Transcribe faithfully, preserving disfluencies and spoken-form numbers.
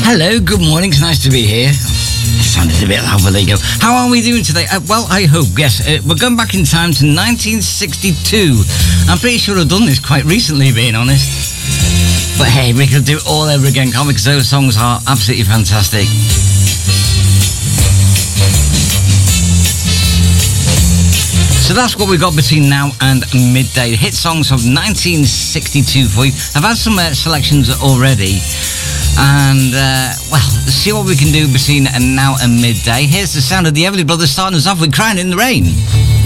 Hello, good morning, it's nice to be here. Sounded a bit loud, but there you go. How are we doing today? Uh, well, I hope, yes. Uh, we're going back in time to nineteen sixty-two. I'm pretty sure I've done this quite recently, being honest. But hey, we could do it all over again, can't we? Because those songs are absolutely fantastic. So that's what we've got between now and midday. Hit songs of nineteen sixty-two for you. I've had some uh, selections already. And, uh, well, let's see what we can do between now and midday. Here's the sound of the Everly Brothers starting us off with Crying in the Rain.